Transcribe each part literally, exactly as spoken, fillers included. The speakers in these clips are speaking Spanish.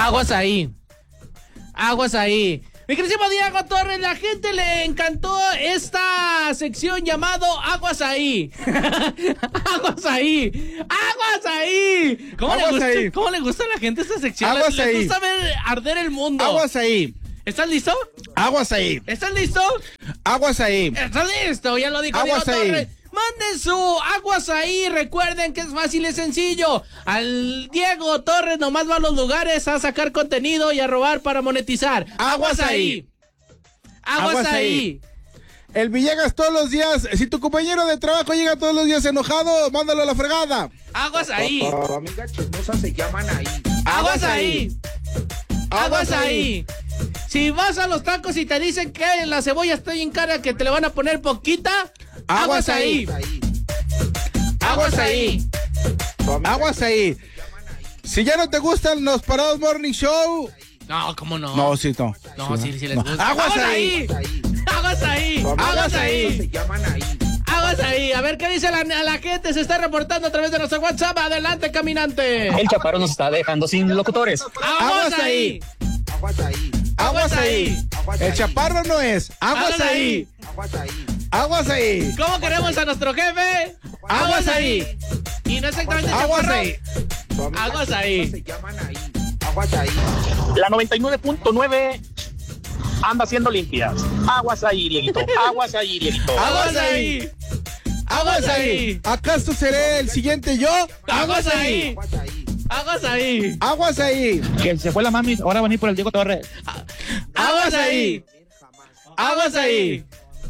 Aguas ahí. Aguas ahí. Mi queridísimo Diego Torres, la gente le encantó esta sección llamado Aguas ahí. Aguas ahí. Aguas ahí. ¿Cómo, Aguas le gusta, ahí. ¿Cómo le gusta a la gente esta sección? Aguas le, ahí. Le gusta ver arder el mundo. Aguas ahí. ¿Estás listo? Aguas ahí. ¿Estás listo? Aguas ahí. ¿Estás listo? Ya lo dijo Aguas Diego ahí. Torres. Manden su aguas ahí. Recuerden que es fácil y sencillo. Al Diego Torres nomás va a los lugares a sacar contenido y a robar para monetizar. Aguas, Aguas ahí. ahí. Aguas, Aguas ahí. ahí. El Villegas todos los días. Si tu compañero de trabajo llega todos los días enojado, mándalo a la fregada. Aguas ahí. Tu amiga chismosa se llaman ahí. Aguas ahí. Aguas ahí. Si vas a los tacos y te dicen que la cebolla está bien cara, que te le van a poner poquita, aguas ahí. Aguas ahí. Aguas ahí. Si ya no te gustan los Parados Morning Show. No, ¿cómo no? No, sí, no. No, sí, sí les No. gusta. Aguas ahí. Aguas ahí. Tu amiga Aguas chismosa ahí. se llaman ahí. Aguas ahí. A ver qué dice la, la gente. Se está reportando a través de nuestro WhatsApp. Adelante, caminante. El chaparro nos está dejando sin locutores. Aguas ahí. Aguas ahí. Aguas ahí. Aguas El ahí. chaparro no es. Aguas Aguas ahí. ahí. Aguas ahí. Aguas ahí. ¿Cómo queremos a nuestro jefe? Aguas ahí. Y no exactamente Aguas chaparro. ahí. Tu amiga Aguas chismosa ahí. se llaman ahí. Aguas ahí. La noventa y nueve punto nueve anda siendo limpias. Aguas ahí, Dieguito. Aguas ahí, Dieguito. Aguas ahí. Aguas ahí. ¿Acaso seré el siguiente yo? Aguas ahí. Aguas ahí. Aguas ahí. Aguas ahí. Que se fue la mami, ahora va a venir por el Diego Torres. Aguas ahí. Aguas ahí.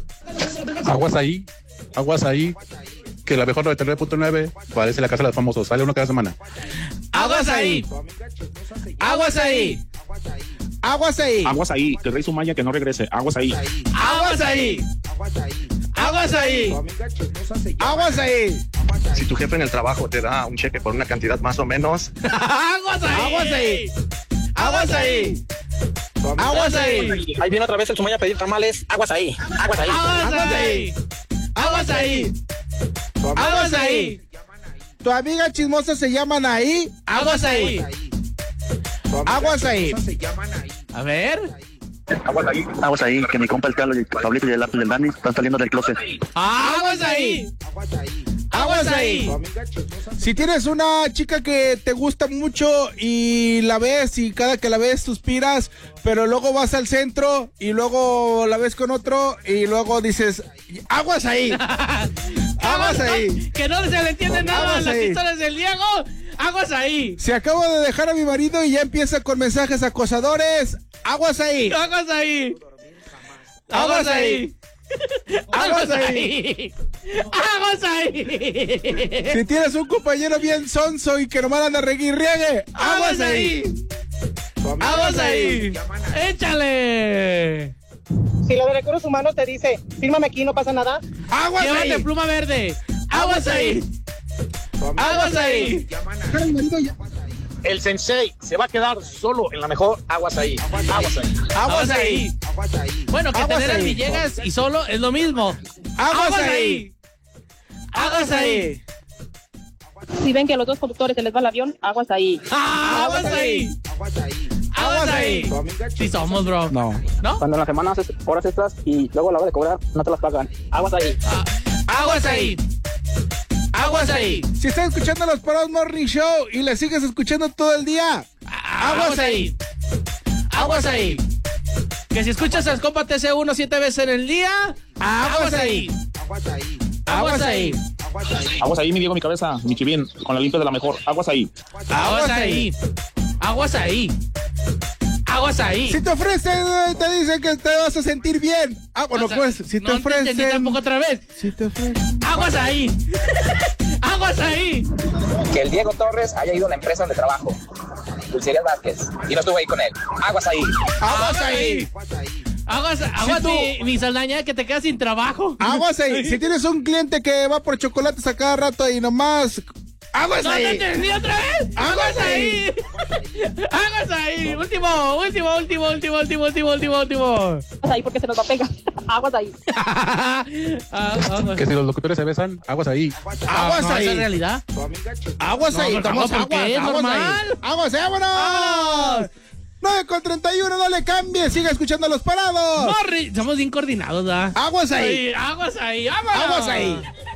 Aguas ahí, aguas ahí, que la mejor noventa y nueve punto nueve parece la casa de los famosos, sale uno cada semana. Aguas ahí. Tu amiga chismosa se llaman Aguas ahí. Aguas ahí. Aguas ahí. Aguas ahí, que el rey Sumaya que no regrese. Aguas ahí. Ahí. Aguas ahí. Aguas ahí. Aguas ahí. Tu amiga chismosa se llaman Aguas ahí. Aguas ahí. Si tu jefe en el trabajo te da un cheque por una cantidad más o menos, Aguas ahí. Aguas ahí. Aguas ahí. Tu amiga Aguas ahí. Ahí viene otra vez el Sumaya a pedir tamales. Aguas ahí. Aguas ahí. Aguas ahí. Aguas ahí. Tu amiga Aguas ahí. Tu amiga chismosa se llaman ahí. Aguas ahí. Tu amiga Aguas ahí. chismosa se llaman ahí. A ver. Aguas ahí. aguas ahí, que mi compa el Carlos y el Pablito y el lápiz del Dani están saliendo del closet. Aguas ahí. Aguas ahí. Aguas ahí. Tu amiga chismosa se Si tienes una chica que te gusta mucho y la ves y cada que la ves suspiras, pero luego vas al centro y luego la ves con otro y luego dices, aguas ahí. Aguas ahí. Que no se le entiende nada a Aguas las ahí. historias del Diego. Aguas ahí. Si acabo de dejar a mi marido y ya empieza con mensajes acosadores, aguas ahí. Aguas ahí. Aguas ahí. Aguas ahí. Aguas ahí. Si tienes un compañero bien sonso y que nomás anda regui y riegue, Aguas ahí. Tu amiga Aguas chismosa ahí. se llaman ahí. Échale. Si lo de recursos humanos te dice, fírmame aquí, no pasa nada. aguas Llévate ahí. pluma verde. Aguas ahí. Tu amiga Aguas chismosa ahí. se llaman ahí. El sensei se va a quedar solo en la mejor. Aguas ahí. Aguas ahí. Aguas ahí. Aguas ahí. Bueno, que Aguas tener al ahí. Villegas y solo es lo mismo. Aguas ahí. Aguas ahí. Si ven que a los dos conductores se les va el avión, aguas ahí. Aguas ahí. Aguas ahí. Aguas ahí. Tu amiga Sí chismosa somos, bro. No. ¿No? Cuando en la semana haces horas extras y luego a la hora de cobrar no te las pagan. Aguas ahí. Ah, Aguas ahí. Aguas ahí. Si estás escuchando los Parados Morning Show y le sigues escuchando todo el día, Aguas ahí. Aguas ahí. Que si escuchas al compa T C uno siete veces en el día, aguas ahí. Aguas ahí. Aguas ahí. Aguas ahí. Aguas ahí, mi Diego, mi cabeza, mi chivín, con la limpia de la mejor. Aguas ahí. Aguas ahí. Aguas ahí. Aguas ahí. si te ofrecen, eh, te dicen que te vas a sentir bien. Ah, bueno, O sea, pues, si te no te entendí ofrecen. tampoco otra vez. Si te ofrecen. Aguas ahí. Aguas ahí. Que el Diego Torres haya ido a la empresa donde trabajo, Dulcerías Vázquez, y no estuve ahí con él. Aguas ahí. Aguas ahí. Aguas ahí. Aguas, aguas tú- mi, mi Saldaña, que te quedas sin trabajo. Aguas ahí. Si tienes un cliente que va por chocolates a cada rato y nomás. Aguas ¿No te ahí. entendí otra vez? Aguas ahí. Aguas ahí. Último, último, último, último, último, último, último, último. Aguas ahí porque se nos va a pegar. Aguas ahí. Ah, aguas. Que si los locutores se besan, aguas ahí. Aguas ¿No, ahí. ¿esa es realidad? Tu amiga chismosa. Aguas No, ahí. pero Estamos ¿por qué? aguas. ¿Es Aguas normal? ahí. Aguas, vámonos. ¡Vámonos! nueve con treinta y uno, no le cambie, siga escuchando a los parados. Morri, somos bien coordinados, ¿verdad? Aguas ahí. Ay, aguas ahí, vámonos. Aguas ahí.